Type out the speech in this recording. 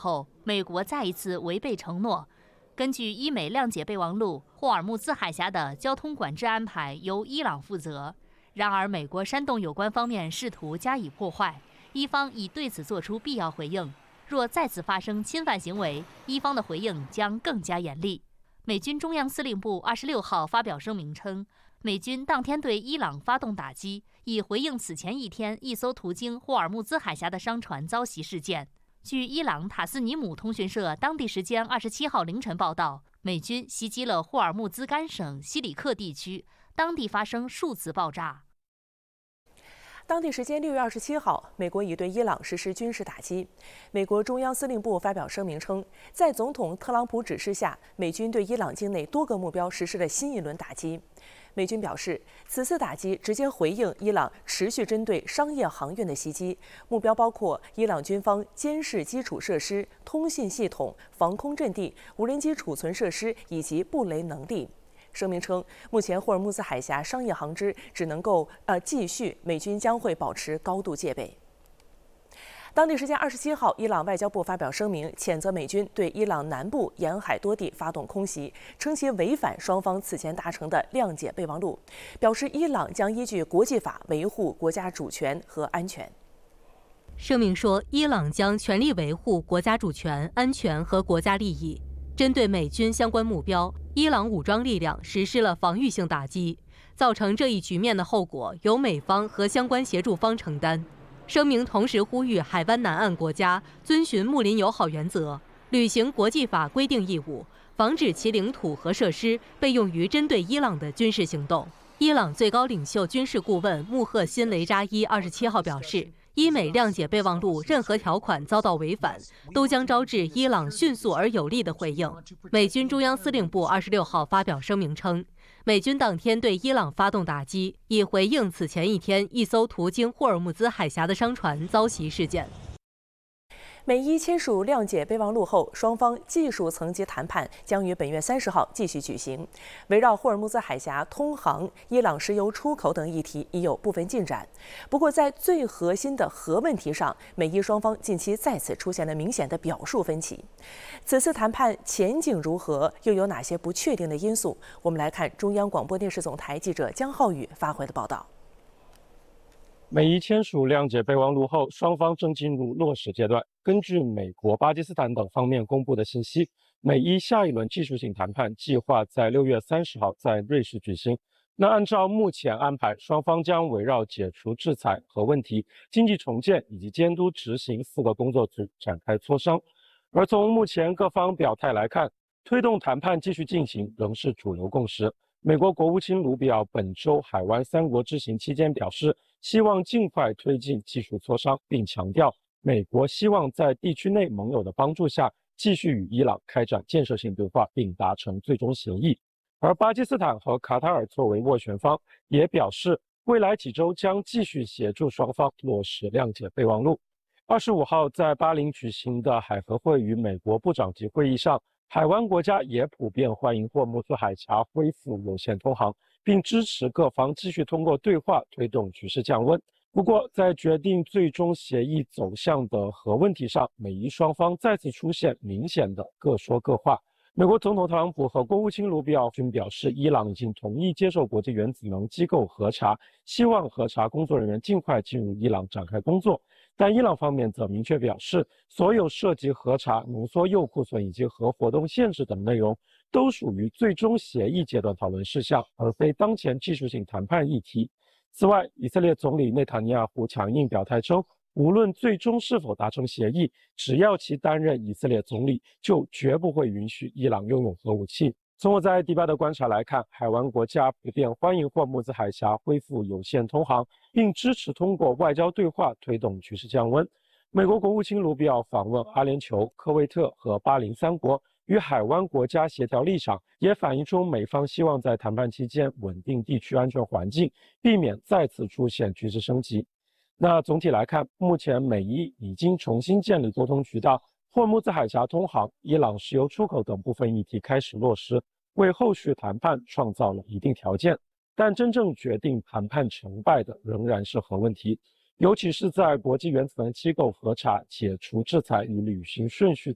后，美国再一次违背承诺。根据伊美谅解备忘录，霍尔木兹海峡的交通管制安排由伊朗负责。然而，美国煽动有关方面试图加以破坏，伊方已对此作出必要回应。若再次发生侵犯行为，伊方的回应将更加严厉。美军中央司令部26号发表声明称，美军当天对伊朗发动打击，以回应此前一天一艘途经霍尔木兹海峡的商船遭袭事件。据伊朗塔斯尼姆通讯社当地时间27号凌晨报道，美军袭击了霍尔木兹干省西里克地区，当地发生数次爆炸。 当地时间6月27号，美国已对伊朗实施军事打击。美国中央司令部发表声明称，在总统特朗普指示下，美军对伊朗境内多个目标实施了新一轮打击。美军表示，此次打击直接回应伊朗持续针对商业航运的袭击，目标包括伊朗军方监视基础设施、通信系统、防空阵地、无人机储存设施以及布雷能力。声明称，目前霍尔木兹海峡商业航只只能够继续，美军将会保持高度戒备。当地时间27号，伊朗外交部发表声明，谴责美军对伊朗南部沿海多地发动空袭，称其违反双方此前达成的谅解备忘录，表示伊朗将依据国际法维护国家主权和安全。 声明说，伊朗将全力维护国家主权、安全和国家利益。针对美军相关目标，伊朗武装力量实施了防御性打击，造成这一局面的后果由美方和相关协助方承担。声明同时呼吁海湾南岸国家遵循睦邻友好原则，履行国际法规定义务，防止其领土和设施被用于针对伊朗的军事行动。伊朗最高领袖军事顾问穆赫辛雷扎伊27号表示，伊美谅解备忘录任何条款遭到违反，都将招致伊朗迅速而有力的回应。美军中央司令部26号发表声明称，美军当天对伊朗发动打击，以回应此前一天一艘途经霍尔木兹海峡的商船遭袭事件。 美伊签署谅解备忘录后，双方技术层级谈判将于本月30号继续举行。围绕霍尔木兹海峡通航、伊朗石油出口等议题已有部分进展。不过，在最核心的核问题上，美伊双方近期再次出现了明显的表述分歧。此次谈判前景如何，又有哪些不确定的因素？我们来看中央广播电视总台记者江浩宇发回的报道。 美伊签署谅解备忘录后，双方正进入落实阶段。根据美国、巴基斯坦等方面公布的信息，美伊下一轮技术性谈判计划在6月30号在瑞士举行。那按照目前安排，双方将围绕解除制裁、核问题、经济重建以及监督执行4个工作组展开磋商。而从目前各方表态来看，推动谈判继续进行仍是主流共识。美国国务卿卢比奥本周海湾3国之行期间表示，希望尽快推进技术磋商，并强调美国希望在地区内盟友的帮助下，继续与伊朗开展建设性对话，并达成最终协议。而巴基斯坦和卡塔尔作为斡旋方，也表示未来几周将继续协助双方落实谅解备忘录。25号在巴林举行的海合会与美国部长级会议上，海湾国家也普遍欢迎霍尔木兹海峡恢复有线通航，并支持各方继续通过对话推动局势降温。不过，在决定最终协议走向的核问题上，美伊双方再次出现明显的各说各话。美国总统特朗普和国务卿卢比奥均表示，伊朗已经同意接受国际原子能机构核查，希望核查工作人员尽快进入伊朗展开工作。但伊朗方面则明确表示，所有涉及核查、浓缩铀库存以及核活动限制等内容，都属于最终协议阶段讨论事项，而非当前技术性谈判议题。此外，以色列总理内塔尼亚胡强硬表态称，无论最终是否达成协议，只要其担任以色列总理，就绝不会允许伊朗拥有核武器。从我在迪拜的观察来看，海湾国家普遍欢迎霍尔木兹海峡恢复有线通航，并支持通过外交对话推动局势降温。美国国务卿卢比奥访问阿联酋、科威特和巴林3国，与海湾国家协调立场，也反映出美方希望在谈判期间稳定地区安全环境，避免再次出现局势升级。那总体来看，目前美伊已经重新建立沟通渠道，霍尔木兹海峡通航、伊朗石油出口等部分议题开始落实，为后续谈判创造了一定条件。但真正决定谈判成败的仍然是核问题，尤其是在国际原子能机构核查、解除制裁与履行顺序